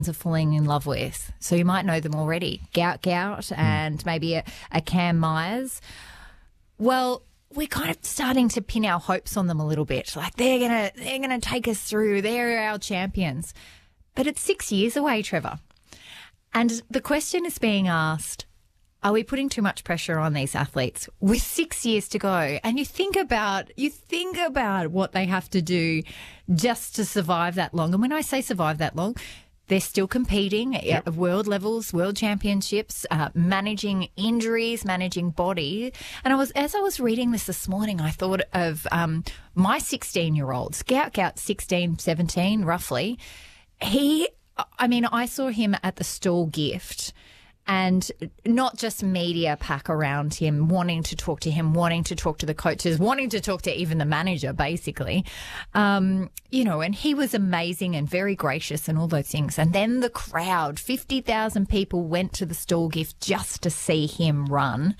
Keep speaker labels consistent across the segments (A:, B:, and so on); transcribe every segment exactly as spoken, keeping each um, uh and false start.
A: are falling in love with. So you might know them already. Gout Gout mm. and maybe a, a Cam Myers. Well, we're kind of starting to pin our hopes on them a little bit. Like they're gonna they're gonna take us through. They're our champions. But it's six years away, Trevor. And the question is being asked, are we putting too much pressure on these athletes with six years to go? And you think about you think about what they have to do just to survive that long. And when I say survive that long, they're still competing yep. at world levels, world championships, uh, managing injuries, managing body. And I was, as I was reading this this morning, I thought of um, my sixteen-year-old, Gout Gout, sixteen, seventeen, roughly. He, I mean, I saw him at the Stall Gift. And not just media pack around him, wanting to talk to him, wanting to talk to the coaches, wanting to talk to even the manager, basically. Um, you know, and he was amazing and very gracious and all those things. And then the crowd, fifty thousand people went to the Stall Gift just to see him run.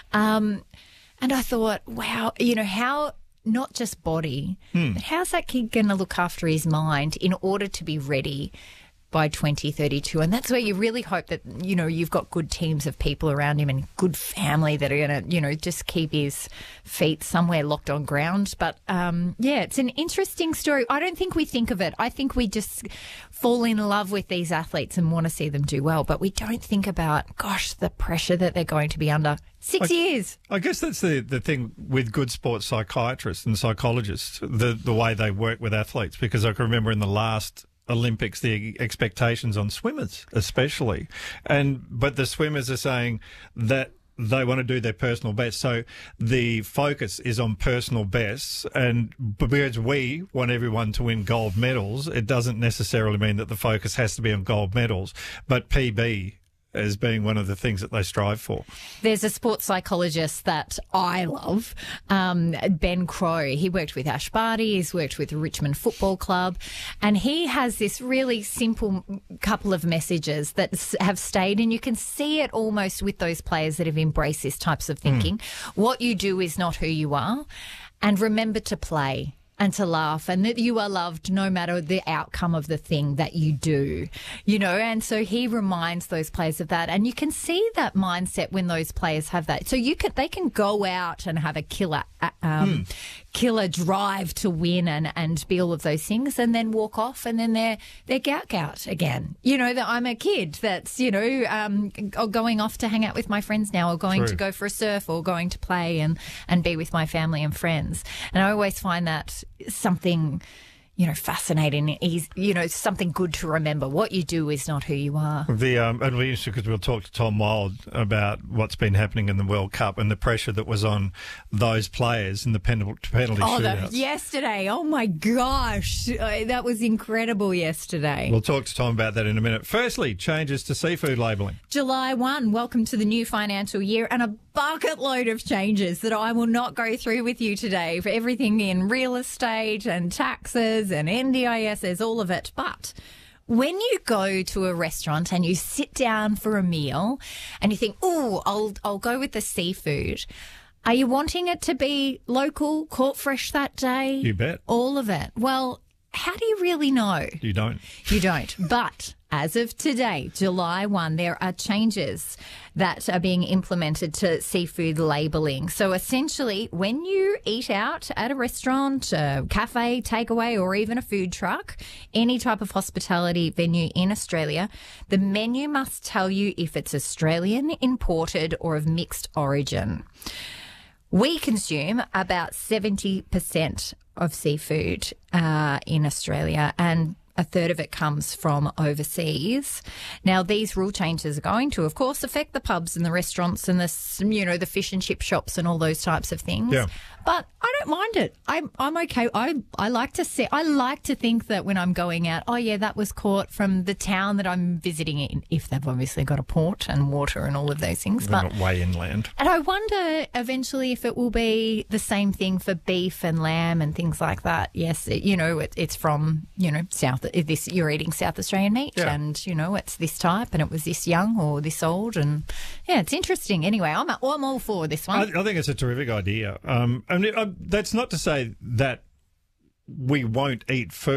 A: Um, and I thought, wow, you know, how... not just body, hmm. but how's that kid going to look after his mind in order to be ready by twenty thirty-two? And that's where you really hope that, you know, you've got good teams of people around him and good family that are going to, you know, just keep his feet somewhere locked on ground. But, um, yeah, it's an interesting story. I don't think we think of it. I think we just fall in love with these athletes and want to see them do well. But we don't think about, gosh, the pressure that they're going to be under. Six
B: I,
A: years.
B: I guess that's the, the thing with good sports psychiatrists and psychologists, the, the way they work with athletes, because I can remember in the last Olympics, the expectations on swimmers especially. And but the swimmers are saying that they want to do their personal best. So the focus is on personal bests. And because we want everyone to win gold medals, it doesn't necessarily mean that the focus has to be on gold medals, but P B as being one of the things that they strive for.
A: There's a sports psychologist that I love, um, Ben Crowe. He worked with Ash Barty, he's worked with Richmond Football Club, and he has this really simple couple of messages that have stayed, and you can see it almost with those players that have embraced this types of thinking. Mm. What you do is not who you are, and remember to play and to laugh, and that you are loved no matter the outcome of the thing that you do, you know. And so he reminds those players of that, and you can see that mindset when those players have that. So you can, they can go out and have a killer, um, mm. killer drive to win and, and be all of those things, and then walk off, and then they're they're gout gout again. You know, that I'm a kid that's, you know, um, going off to hang out with my friends now, or going True. to go for a surf, or going to play and and be with my family and friends. And I always find that something, you know, fascinating, is, you know, something good to remember. What you do is not who you are. The
B: um, and we because we'll talk to Tom Wild about what's been happening in the World Cup and the pressure that was on those players in the penalty penalty
A: oh,
B: shootouts.
A: The, yesterday, oh my gosh, uh, that was incredible yesterday.
B: We'll talk to Tom about that in a minute. Firstly, changes to seafood labelling.
A: July first, welcome to the new financial year, and a bucket load of changes that I will not go through with you today, for everything in real estate and taxes and N D I S, there's all of it. But when you go to a restaurant and you sit down for a meal and you think, oh, I'll, I'll go with the seafood, are you wanting it to be local, caught fresh that day?
B: You bet.
A: All of it. Well, how do you really know?
B: You don't.
A: You don't. But as of today, July first, there are changes that are being implemented to seafood labelling. So essentially, when you eat out at a restaurant, a cafe, takeaway, or even a food truck, any type of hospitality venue in Australia, the menu must tell you if it's Australian, imported, or of mixed origin. We consume about seventy percent of seafood uh, in Australia, and a third of it comes from overseas. Now, these rule changes are going to, of course, affect the pubs and the restaurants and the, you know, the fish and chip shops and all those types of things.
B: Yeah.
A: But I don't mind it. I'm I'm okay. I I like to see. I like to think that when I'm going out, oh yeah, that was caught from the town that I'm visiting in, if they've obviously got a port and water and all of those things.
B: They're
A: but
B: not way inland.
A: And I wonder eventually if it will be the same thing for beef and lamb and things like that. Yes, it, you know, it, it's from, you know, South. This you're eating South Australian meat,
B: yeah.
A: and you know it's this type, and it was this young or this old, and yeah, it's interesting. Anyway, I'm I'm all for this one.
B: I, I think it's a terrific idea. Um, I mean, I, that's not to say that we won't eat food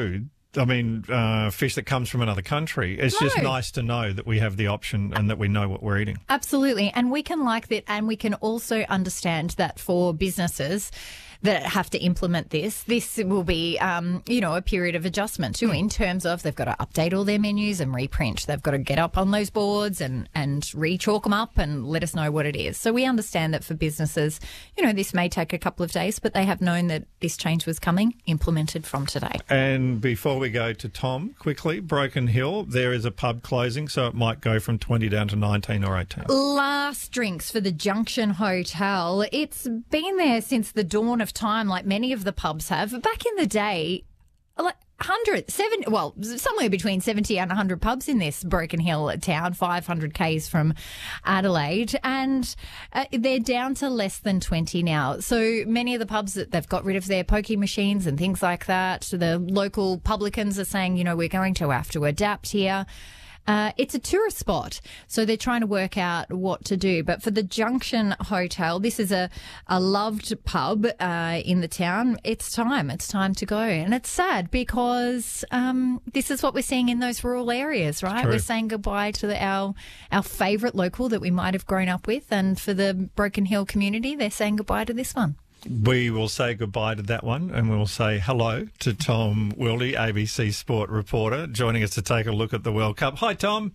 B: I mean, uh, fish that comes from another country. It's
A: No.
B: just nice to know that we have the option and that we know what we're eating.
A: Absolutely. And we can like that, and we can also understand that for businesses that have to implement this, this will be, um, you know, a period of adjustment too, in terms of they've got to update all their menus and reprint. They've got to get up on those boards and, and re-chalk them up and let us know what it is. So we understand that for businesses, you know, this may take a couple of days, but they have known that this change was coming, implemented from today.
B: And before we go to Tom, quickly, Broken Hill, there is a pub closing, so it might go from twenty down to nineteen or eighteen.
A: Last drinks for the Junction Hotel. It's been there since the dawn of time, like many of the pubs have. Back in the day, like one hundred, seventy, well, somewhere between seventy and one hundred pubs in this Broken Hill town, five hundred kays from Adelaide, and uh, they're down to less than twenty now. So many of the pubs, that they've got rid of their pokie machines and things like that. The local publicans are saying, you know, we're going to have to adapt here. Uh, it's a tourist spot, so they're trying to work out what to do. But for the Junction Hotel, this is a, a loved pub uh, in the town. It's time. It's time to go. And it's sad because um, this is what we're seeing in those rural areas, right?
B: True.
A: We're saying goodbye to the, our, our favourite local that we might have grown up with. And for the Broken Hill community, they're saying goodbye to this one.
B: We will say goodbye to that one, and we'll say hello to Tom Wilde, A B C Sport reporter, joining us to take a look at the World Cup. Hi, Tom.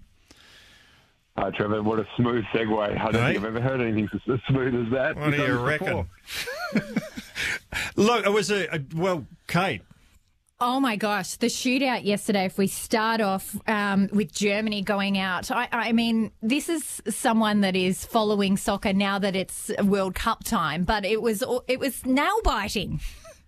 C: Hi, Trevor. What a smooth segue. I don't
B: Hey?
C: think I've ever heard anything as smooth as that.
B: What do
C: We've
B: you
C: done this
B: reckon?
C: before.
B: Look, it was a, a well, Kate.
A: Oh my gosh, the shootout yesterday, if we start off um, with Germany going out, I, I mean, this is someone that is following soccer now that it's World Cup time, but it was it was nail biting.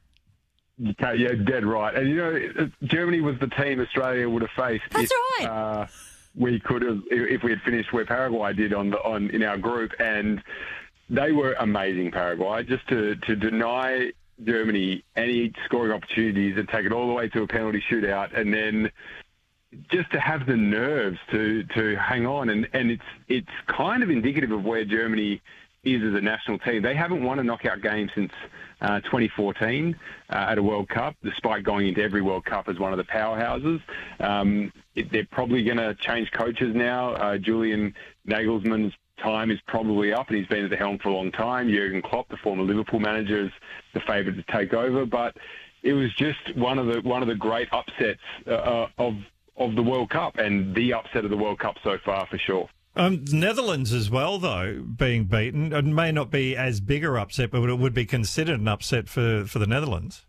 C: Okay, yeah, dead right. And, you know, Germany was the team Australia would have faced.
A: That's
C: if,
A: right.
C: Uh, we could have, if we had finished where Paraguay did on the on in our group, and they were amazing, Paraguay. Just to, to deny Germany any scoring opportunities and take it all the way to a penalty shootout, and then just to have the nerves to to hang on, and, and it's it's kind of indicative of where Germany is as a national team. They haven't won a knockout game since uh, twenty fourteen uh, at a World Cup, despite going into every World Cup as one of the powerhouses. Um, it, they're probably going to change coaches now. Uh, Julian Nagelsmann's time is probably up, and he's been at the helm for a long time. Jurgen Klopp, the former Liverpool manager, is the favourite to take over. But it was just one of the one of the great upsets uh, of of the World Cup, and the upset of the World Cup so far for sure.
B: Um, Netherlands as well, though, being beaten. It may not be as big a upset, but it would be considered an upset for, for the Netherlands.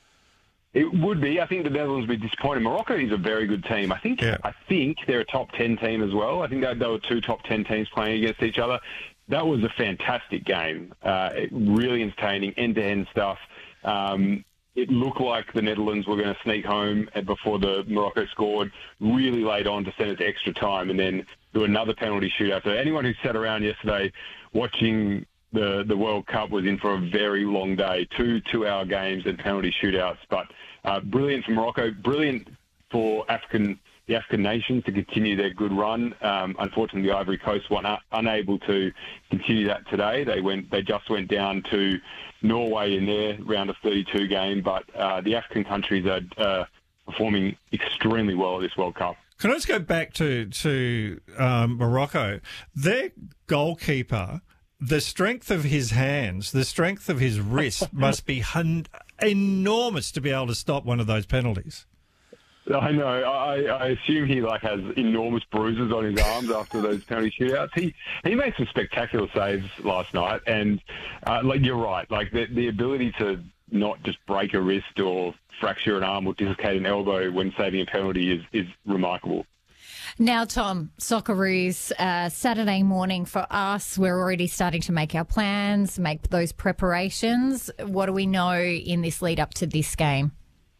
C: It would be. I think the Netherlands would be disappointed. Morocco is a very good team. I think.
B: Yeah.
C: I think they're a top ten team as well. I think that there were two top ten teams playing against each other. That was a fantastic game. Uh, really entertaining, end-to-end stuff. Um, it looked like the Netherlands were going to sneak home before the Morocco scored. Really late on to send it to extra time, and then do another penalty shootout. So anyone who sat around yesterday watching the the World Cup was in for a very long day. Two two-hour games and penalty shootouts. But uh, brilliant for Morocco. Brilliant for African the African nations to continue their good run. Um, unfortunately, the Ivory Coast were un- unable to continue that today. They went. They just went down to Norway in their round of thirty-two game. But uh, the African countries are uh, performing extremely well at this World Cup.
B: Can I just go back to to um, Morocco? Their goalkeeper, the strength of his hands, the strength of his wrist must be hun- enormous to be able to stop one of those penalties.
C: I know. I, I assume he like has enormous bruises on his arms after those penalty shootouts. He he made some spectacular saves last night, and uh, like you're right, like the the ability to not just break a wrist or fracture an arm or dislocate an elbow when saving a penalty is is remarkable.
A: Now, Tom, Socceroos, uh, Saturday morning for us, we're already starting to make our plans, make those preparations. What do we know in this lead up to this game?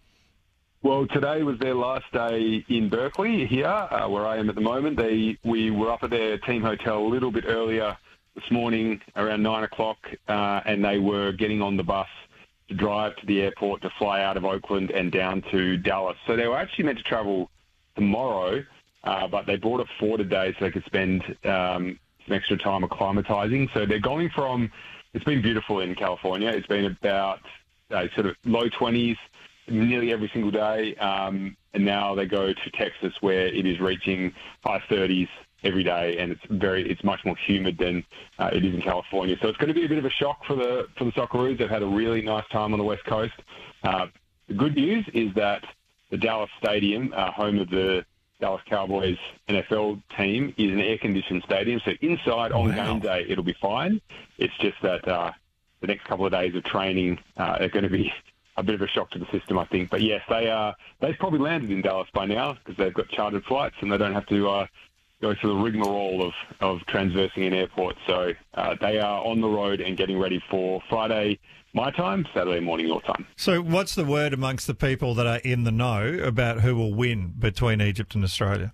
C: Well, today was their last day in Berkeley here, uh, where I am at the moment. They we were up at their team hotel a little bit earlier this morning, around nine o'clock, uh, and they were getting on the bus to drive to the airport to fly out of Oakland and down to Dallas. So they were actually meant to travel tomorrow, uh, but they brought it forward a day so they could spend um, some extra time acclimatizing. So they're going from, it's been beautiful in California. It's been about uh, sort of low twenties nearly every single day. Um, and now they go to Texas, where it is reaching high thirties every day, and it's very it's much more humid than uh, it is in California. So it's going to be a bit of a shock for the for the Socceroos. They've had a really nice time on the West Coast. Uh, the good news is that the Dallas Stadium, uh, home of the Dallas Cowboys N F L team, is an air-conditioned stadium. So inside on
B: Wow.
C: game day, it'll be fine. It's just that uh, the next couple of days of training uh, are going to be a bit of a shock to the system, I think. But yes, they are. They've probably landed in Dallas by now because they've got chartered flights and they don't have to uh, go through the rigmarole of, of transversing an airport. So uh, they are on the road and getting ready for Friday my time, Saturday morning your time.
B: So what's the word amongst the people that are in the know about who will win between Egypt and Australia?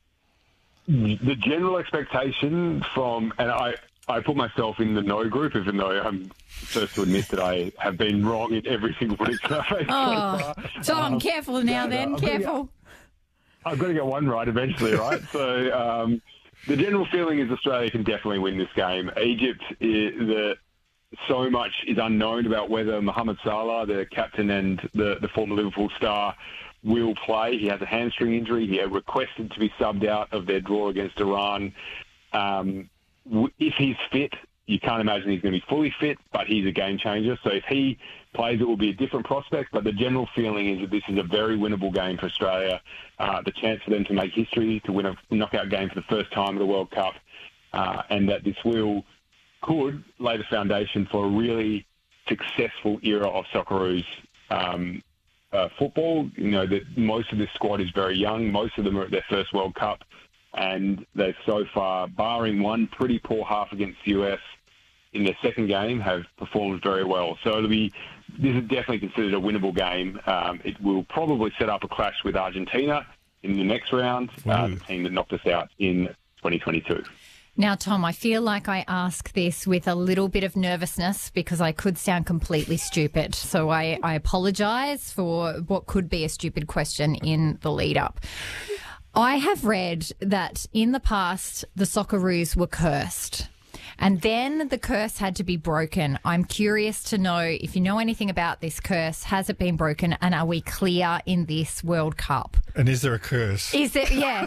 C: The general expectation from, and I, I put myself in the no group, even though I'm first to admit that I have been wrong in every single prediction I've made.
A: Oh, Tom,
C: Um,
A: careful now
C: no, no,
A: then,
C: I'm gonna
A: careful.
C: I've got to get one right eventually, right? So um, the general feeling is Australia can definitely win this game. Egypt, is, the so much is unknown about whether Mohamed Salah, the captain and the, the former Liverpool star, will play. He has a hamstring injury. He had requested to be subbed out of their draw against Iran. Um, if he's fit, you can't imagine he's going to be fully fit, but he's a game changer. So if he plays, it will be a different prospect. But the general feeling is that this is a very winnable game for Australia. Uh, the chance for them to make history, to win a knockout game for the first time at the World Cup, uh, and that this will could lay the foundation for a really successful era of Socceroos um, uh, football. You know, that most of this squad is very young. Most of them are at their first World Cup, and they've so far, barring one pretty poor half against the U S in their second game, have performed very well. So it'll be, this is definitely considered a winnable game. Um, it will probably set up a clash with Argentina in the next round, uh, the team that knocked us out in twenty twenty-two.
A: Now, Tom, I feel like I ask this with a little bit of nervousness because I could sound completely stupid. So I, I apologise for what could be a stupid question in the lead up. I have read that in the past, the Socceroos were cursed. And then the curse had to be broken. I'm curious to know if you know anything about this curse. Has it been broken? And are we clear in this World Cup?
B: And is there a curse?
A: Is it? Yes.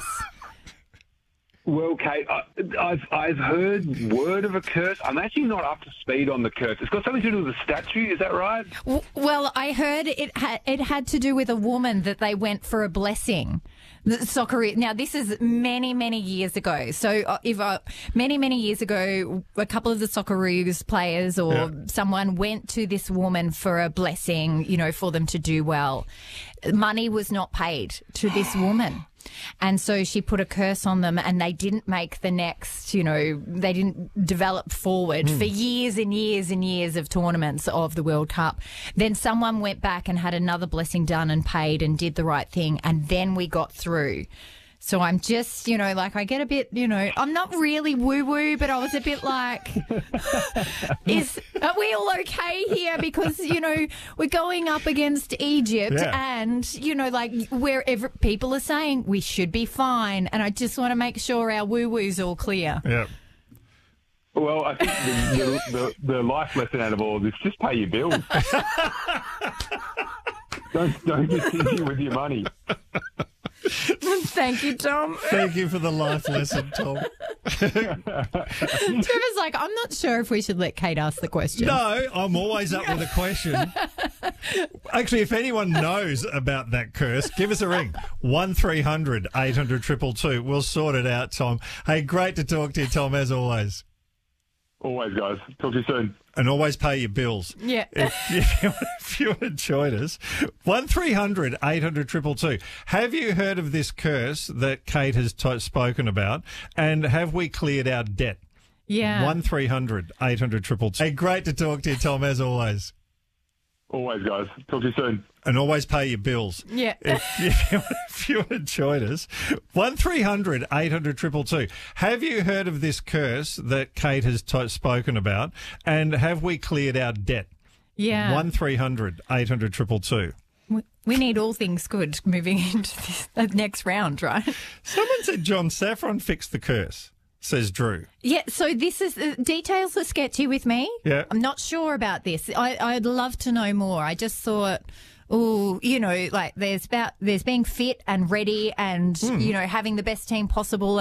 C: Well, Kate, I, I've I've heard word of a curse. I'm actually not up to speed on the curse. It's got something to do with the statue. Is that right?
A: W- Well, I heard it had it had to do with a woman that they went for a blessing. The soccer. Now, this is many, many years ago. So, uh, if uh, many, many years ago, a couple of the Socceroos players or
B: Yeah.
A: someone went to this woman for a blessing, you know, for them to do well. Money was not paid to this woman. And so she put a curse on them and they didn't make the next, you know, they didn't develop forward for years and years and years of tournaments of the World Cup. Then someone went back and had another blessing done and paid and did the right thing. And then we got through. So I'm just, you know, like I get a bit, you know, I'm not really woo-woo, but I was a bit like, is are we all okay here? Because, you know, we're going up against Egypt
B: Yeah.
A: and, you know, like wherever people are saying we should be fine. And I just want to make sure our woo-woo's all clear.
B: Yeah.
C: Well, I think the, the, the, the life lesson out of all of this, just pay your bills. don't, don't get stingy with your money.
A: Thank you, Tom.
B: Thank you for the life lesson, Tom.
A: Trevor's like, I'm not sure if we should let Kate ask the question.
B: No, I'm always up with a question. Actually, if anyone knows about that curse, give us a ring. one three hundred eight hundred two two two. We'll sort it out, Tom. Hey, great to talk to you, Tom, as always.
C: Always, guys. Talk to you soon.
B: And always pay your bills.
A: Yeah.
B: If, if, you, if you want to join us, one three hundred eight hundred two two two. Have you heard of this curse that Kate has t- spoken about? And have we cleared our debt?
A: Yeah.
B: one three hundred eight hundred two two two. Hey, great to talk to you, Tom, as always.
C: Always, guys. Talk to you soon.
B: And always pay your bills.
A: Yeah.
B: If, if, you, if you want to join us, one three hundred eight hundred two two two. Have you heard of this curse that Kate has t- spoken about? And have we cleared our debt?
A: Yeah.
B: one three hundred eight hundred two two two.
A: We- We need all things good moving into this, the next round, right?
B: Someone said John Saffron fixed the curse, says Drew.
A: Yeah, so this is the details are sketchy with me.
B: Yeah.
A: I'm not sure about this. I, I'd love to know more. I just thought, oh, you know, like there's about there's being fit and ready and, you know, having the best team possible